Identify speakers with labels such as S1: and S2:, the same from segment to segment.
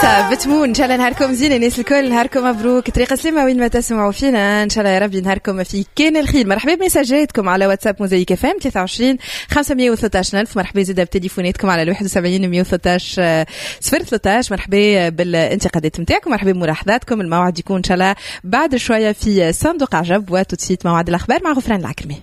S1: بتمون ان شاء الله نهاركم زين الناس الكل، نهاركم مبروك. طريقه سليمه وين ما تسمعوا فينا ان شاء الله يا ربي نهاركم في كان الخير. مرحبا بمساجاتكم على واتساب موزايك اف ام 23 513000. مرحبا زيدا بتليفوناتكم على 71 113 013. مرحبا بالانتقادات نتاعكم، مرحبا بملاحظاتكم. الموعد يكون ان شاء الله بعد شويه في صندوق عجب، وتوتسيت موعد الاخبار مع غفران العكرمي.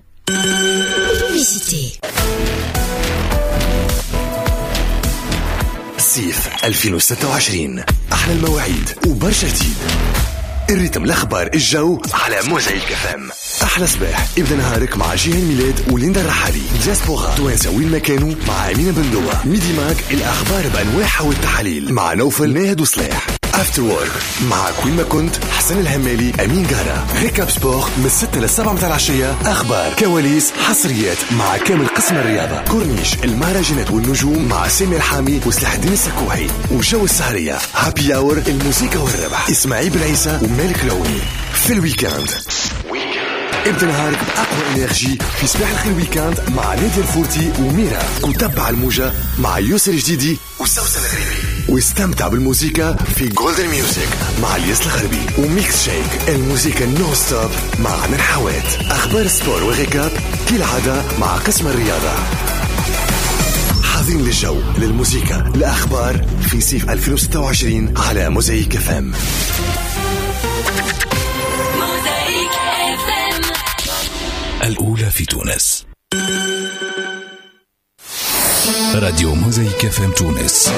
S2: صيف 2026 أحلى المواعيد وبرشا جديد. الريتم الأخبار الجو على موزايك اف ام. أحلى صباح ابدأ نهارك مع جيهان ميلاد وليندا الرحالي. دياسبورا توانسة وين ما كانوا مع أمينة بندوة. ميدي ماك الأخبار بأنواعها والتحاليل مع نوفل ناهد وصلاح. افتر وورك مع كوين ما كنت حسن الهمالي أمين قارة. ريكاب سبور من 6 ل 7 متاع العشية. أخبار كواليس حصريات مع كامل قسم الرياضة. كورنيش المهرجانات والنجوم مع سامي الحامي وسلاح الدين السكوحي. وجو السهرية هابي اور الموسيقى والربح إسماعيل بن عيسى ومالك لوني. في الويكاند ابدأ نهارك بأقوى إنرجي في صباح الخير ويكاند مع نادية الفورتي وميرا. وتبع الموجة مع يوسر الجديدي وسوسن الغريبي. واستمتع بالموسيقى في جولدن ميوزك مع الياس الغربي. وميكس شيك الموسيقى نو ستوب مع عمر حوات. أخبار سبور وغيكاب كالعادة مع قسم الرياضة. حاضرين للجو للموسيقى الأخبار في صيف 2026 على موزايك اف ام. الأولى في تونس. راديو موزايك اف ام تونس.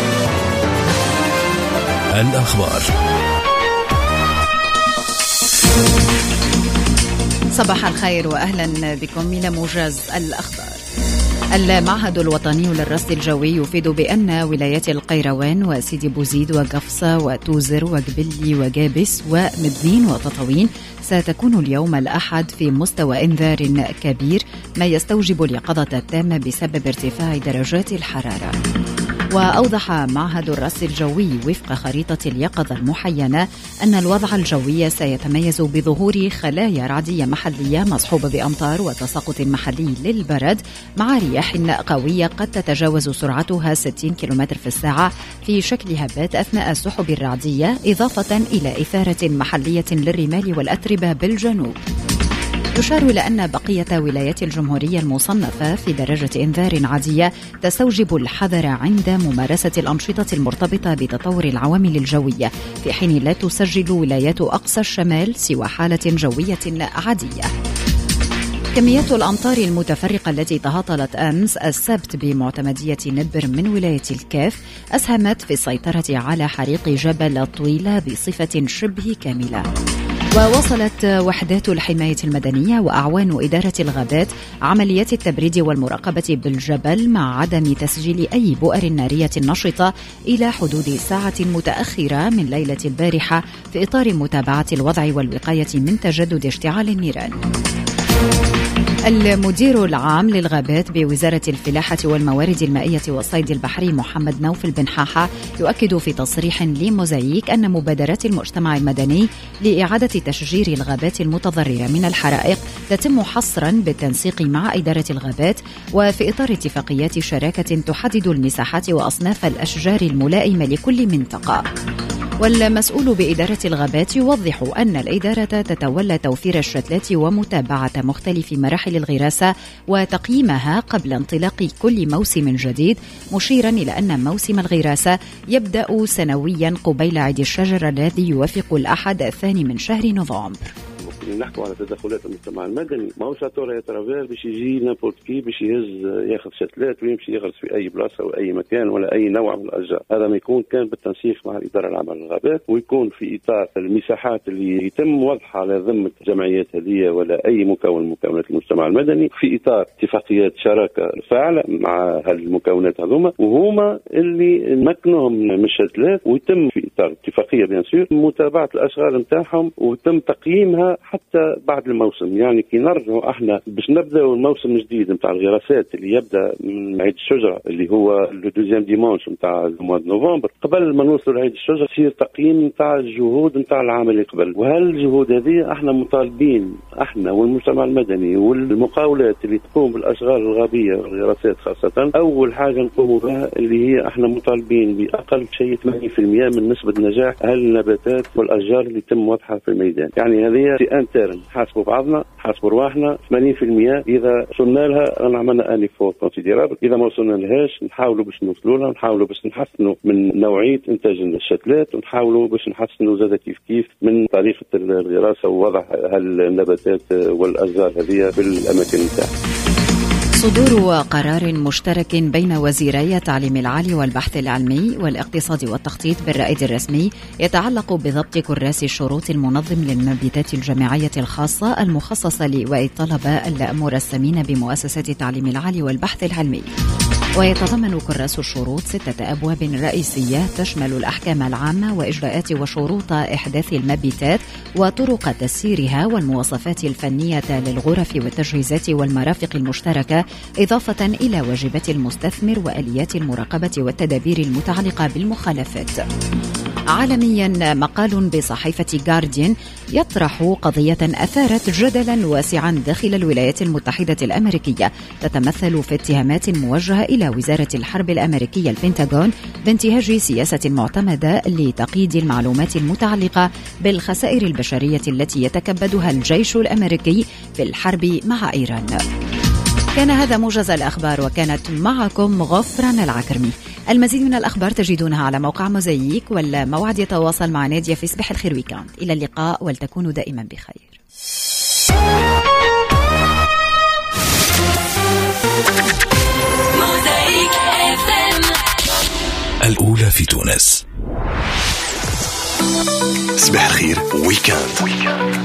S2: الأخبار.
S3: صباح الخير وأهلا بكم إلى موجز الأخبار. المعهد الوطني للرصد الجوي يفيد بأن ولايات القيروان وسيدي بوزيد وقفصة وتوزر وقبلي وجابس ومدين وتطاوين ستكون اليوم الأحد في مستوى إنذار كبير، ما يستوجب اليقظة التامة بسبب ارتفاع درجات الحرارة. وأوضح معهد الرصد الجوي وفق خريطة اليقظة المحينة أن الوضع الجوي سيتميز بظهور خلايا رعدية محلية مصحوبة بأمطار وتساقط محلي للبرد مع رياح قوية قد تتجاوز سرعتها 60 كم في الساعة في شكل هبات أثناء السحب الرعدية، إضافة إلى إثارة محلية للرمال والأتربة بالجنوب. يشار إلى أن بقية ولايات الجمهورية المصنفة في درجة إنذار عادية تستوجب الحذر عند ممارسة الأنشطة المرتبطة بتطور العوامل الجوية، في حين لا تسجل ولايات أقصى الشمال سوى حالة جوية عادية. كميات الأمطار المتفرقة التي تهاطلت أمس السبت بمعتمدية ندبر من ولاية الكاف أسهمت في السيطرة على حريق جبل الطويلة بصفة شبه كاملة. ووصلت وحدات الحماية المدنية وأعوان إدارة الغابات عمليات التبريد والمراقبة بالجبل مع عدم تسجيل أي بؤر نارية نشطة إلى حدود ساعة متأخرة من ليلة البارحة في إطار متابعة الوضع والوقاية من تجدد اشتعال النيران. المدير العام للغابات بوزارة الفلاحة والموارد المائية والصيد البحري محمد نوفل بن حاحة يؤكد في تصريح لموزايك أن مبادرات المجتمع المدني لإعادة تشجير الغابات المتضررة من الحرائق تتم حصرا بالتنسيق مع إدارة الغابات وفي إطار اتفاقيات شراكة تحدد المساحات وأصناف الأشجار الملائمة لكل منطقة. والمسؤول بإدارة الغابات يوضح أن الإدارة تتولى توفير الشتلات ومتابعة مختلف مراحل الغراسة وتقييمها قبل انطلاق كل موسم جديد، مشيرا إلى أن موسم الغراسة يبدأ سنويا قبيل عيد الشجر الذي يوافق الأحد الثاني من شهر نوفمبر.
S4: نحكوا على تدخلات المجتمع المدني، ما هوش عطور يا ترافير باش يجي نابورت كي باش ياخذ شتلات ويمشي يغرس في اي بلاصه واي مكان ولا اي نوع من الاشجار. هذا ما يكون كان بالتنسيق مع الاداره العامه للغابات، ويكون في اطار المساحات اللي يتم وضعها على ذمه الجمعيات هذه ولا اي مكون من مكونات المجتمع المدني، في اطار اتفاقيات شراكه فاعله مع هالمكونات هذوما، وهما اللي نمكنهم من الشتلات، ويتم في اطار اتفاقيه بيان سور متابعه الاشغال نتاعهم ويتم تقييمها حتى بعد الموسم. يعني كي نرجعوا احنا باش نبداو الموسم الجديد نتاع الغراسات اللي يبدا من عيد الشجره اللي هو لو دوزيام ديمانش نتاع المواد نوفمبر، قبل ما نوصلوا لعيد الشجره يصير تقييم نتاع الجهود نتاع العام اللي قبل. وهل الجهود هذه احنا مطالبين احنا والمجتمع المدني والمقاولات اللي تقوم بالاشغال الغابيه والغراسات خاصه، اول حاجه نقوموا بها اللي هي احنا مطالبين باقل شيء 80% من نسبه نجاح النباتات والاشجار اللي تم وضعها في الميدان. يعني هذه في انترن نحاسبوا بعضنا، نحاسبوا رواحنا 80%. اذا وصلنا لها انا عملنا اني فور كونسيديرابل، اذا ما وصلنا لهاش نحاولوا باش نوصلوا لها، نحاولوا باش نحسنوا من نوعيه انتاج الشتلات، ونحاولوا باش نحسنوا زاد كيف من طريقه الغراسه ووضع النباتات والاشجار هذه بالاماكن نتاعها.
S3: صدور قرار مشترك بين وزيري التعليم العالي والبحث العلمي والاقتصاد والتخطيط بالرائد الرسمي يتعلق بضبط كراس الشروط المنظم للمبيتات الجامعية الخاصة المخصصة لإيواء الطلبة المرسمين بمؤسسات التعليم العالي والبحث العلمي. ويتضمن كراس الشروط 6 أبواب رئيسية تشمل الأحكام العامة وإجراءات وشروط إحداث المبيتات وطرق تسييرها والمواصفات الفنية للغرف والتجهيزات والمرافق المشتركة، إضافة إلى واجبات المستثمر وآليات المراقبة والتدابير المتعلقة بالمخالفات. عالميا، مقال بصحيفة جارديان يطرح قضية أثارت جدلا واسعا داخل الولايات المتحدة الأمريكية، تتمثل في اتهامات موجهة إلى وزارة الحرب الأمريكية البنتاغون بانتهاج سياسة معتمدة لتقييد المعلومات المتعلقة بالخسائر البشرية التي يتكبدها الجيش الأمريكي في الحرب مع إيران. كان هذا موجز الأخبار، وكانت معكم غفران العكرمي. المزيد من الأخبار تجدونها على موقع موزايك، والموعد يتواصل مع نادية في صباح الخير ويكاند. إلى اللقاء ولتكونوا دائما بخير.
S2: الأولى في تونس. صباح الخير ويكاند.